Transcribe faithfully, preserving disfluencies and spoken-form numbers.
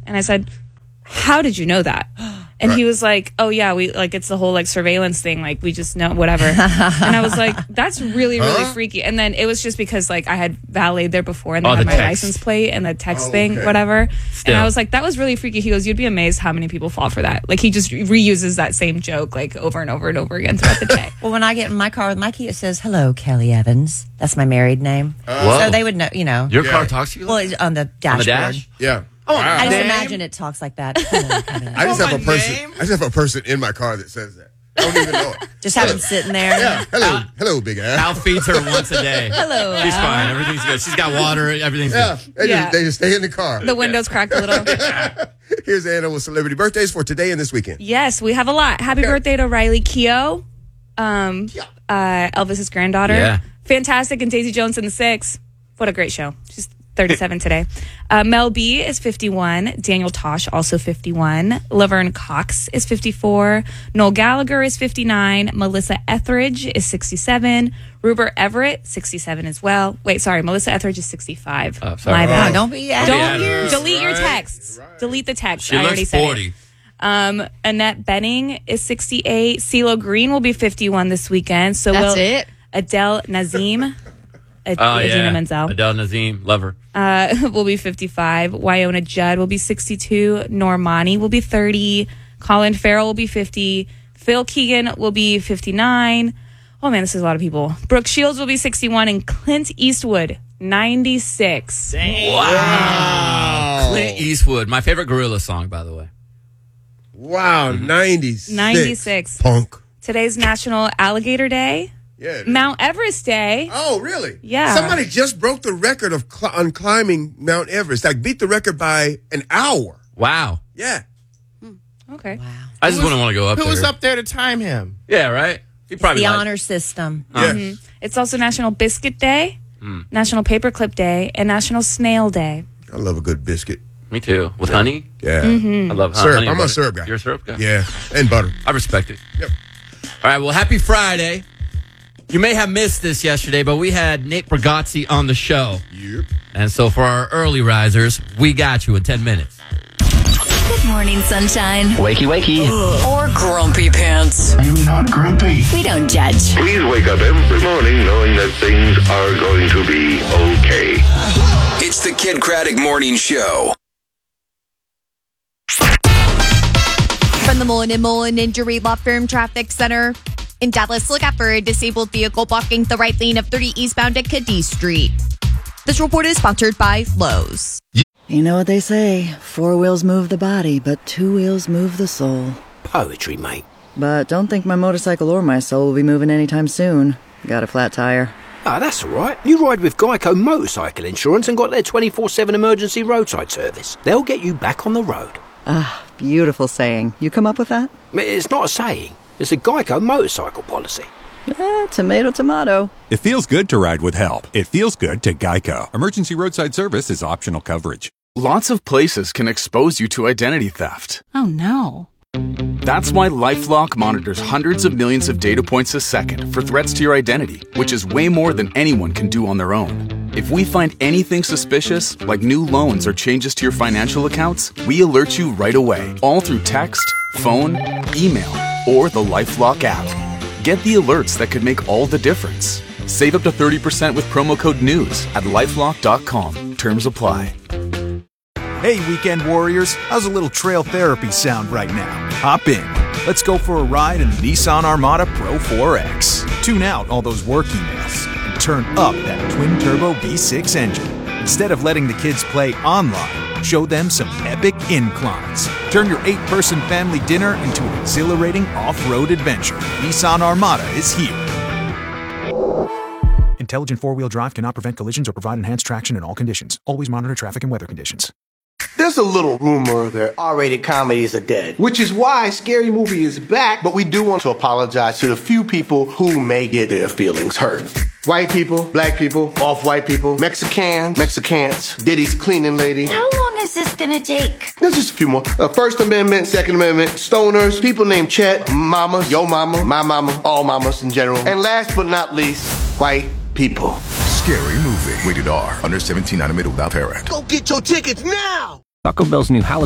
And I said, how did you know that? And right. he was like, oh, yeah, we like it's the whole like surveillance thing. Like we just know whatever. And I was like, that's really, really huh? freaky. And then it was just because like I had valeted there before and they oh, had the my text. license plate and the text oh, thing, okay. whatever. Still. And I was like, that was really freaky. He goes, you'd be amazed how many people fall for that. Like he just reuses that same joke like over and over and over again throughout the day. Well, when I get in my car with Mikey, it says, hello, Kelly Evans. That's my married name. Uh, so they would know, you know. Your yeah. car talks to you? Well, it's on the dashboard. On the dash? Yeah. Oh, wow. I just name? imagine it talks like that. I just have a person. Name? I just have a person in my car that says that. I don't even know it. Just have him sitting there. Yeah. Hello, Al, hello, big Al. Al feeds her once a day. Hello, She's Al. fine. Everything's good. She's got water. Everything's yeah. good. They, yeah. Just, they just stay in the car. The windows cracked a little. Here's Anna with celebrity birthdays for today and this weekend. Yes, we have a lot. Happy okay. birthday to Riley Keough, um, yeah. uh, Elvis's granddaughter. Yeah. Fantastic. And Daisy Jones and the Six. What a great show. She's thirty-seven today. Uh, Mel B is fifty-one. Daniel Tosh, also fifty-one. Laverne Cox is fifty-four. Noel Gallagher is fifty-nine. Melissa Etheridge is sixty-seven. Rupert Everett, sixty-seven as well. Wait, sorry. Melissa Etheridge is sixty-five. Oh, sorry. My bad. Oh, don't be Don't yeah, delete right. your texts. Right. Delete the text. She I already looks said forty. It. Um, Annette Benning is sixty-eight. CeeLo Green will be fifty-one this weekend. So That's will it. Adele Nazim. Ad- Oh, Adina yeah. Menzel. Adele Nazim. Love her. Uh, will be fifty-five. Wyona Judd will be sixty-two. Normani will be thirty. Colin Farrell will be fifty. Phil Keegan will be fifty-nine. Oh, man, this is a lot of people. Brooke Shields will be sixty-one. And Clint Eastwood, ninety-six. Dang. Wow. Clint Eastwood. My favorite Gorilla song, by the way. Wow, ninety-six. ninety-six. Punk. Today's National Alligator Day. Yeah. Mount Everest Day. Oh, really? Yeah. Somebody just broke the record of cl- on climbing Mount Everest. Like beat the record by an hour. Wow. Yeah. Okay. Wow. I just wouldn't want to go up Who there. was up there to time him? Yeah, right? He probably the might. honor system. Yeah. Mm-hmm. It's also National Biscuit Day, mm. National Paperclip Day, and National Snail Day. I love a good biscuit. Me too. With yeah. honey? Yeah. Mm-hmm. I love syrup. honey. I'm butter. a syrup guy. You're a syrup guy? Yeah. And butter. I respect it. Yep. All right, well, happy Friday. You may have missed this yesterday, but we had Nate Bargatze on the show. Yep. And so for our early risers, we got you in ten minutes. Good morning, sunshine. Wakey, wakey. Or grumpy pants. I'm not grumpy. We don't judge. Please wake up every morning knowing that things are going to be okay. It's the Kid Craddock Morning Show. From the Mullen and Mullen Injury Law Firm Traffic Center in Dallas, look out for a disabled vehicle blocking the right lane of thirty eastbound at Cadiz Street. This report is sponsored by Lowe's. You know what they say, four wheels move the body, but two wheels move the soul. Poetry, mate. But don't think my motorcycle or my soul will be moving anytime soon. Got a flat tire. Ah, that's all right. You ride with Geico Motorcycle Insurance and got their twenty-four seven emergency roadside service. They'll get you back on the road. Ah, beautiful saying. You come up with that? It's not a saying. It's a Geico motorcycle policy. Eh, tomato, tomato. It feels good to ride with help. It feels good to Geico. Emergency roadside service is optional coverage. Lots of places can expose you to identity theft. Oh, no. That's why LifeLock monitors hundreds of millions of data points a second for threats to your identity, which is way more than anyone can do on their own. If we find anything suspicious, like new loans or changes to your financial accounts, we alert you right away, all through text, phone, email, or the LifeLock app. Get the alerts that could make all the difference. Save up to thirty percent with promo code NEWS at lifelock dot com. Terms apply. Hey, weekend warriors, how's a little trail therapy sound right now? Hop in. Let's go for a ride in the Nissan Armada Pro four X. Tune out all those work emails and turn up that twin-turbo V six engine. Instead of letting the kids play online, show them some epic inclines. Turn your eight-person family dinner into an exhilarating off-road adventure. Nissan Armada is here. Intelligent four-wheel drive cannot prevent collisions or provide enhanced traction in all conditions. Always monitor traffic and weather conditions. There's a little rumor that R-rated comedies are dead, which is why Scary Movie is back, but we do want to apologize to the few people who may get their feelings hurt. White people, black people, off-white people, Mexicans, Mexicans, Diddy's cleaning lady. How long is this gonna take? There's just a few more. Uh, First Amendment, Second Amendment, stoners, people named Chet, mama, yo mama, my mama, all mamas in general. And last but not least, white people. Scary Movie. Rated R. Under seventeen, not admitted without parent. Go get your tickets now! Taco Bell's new Halloween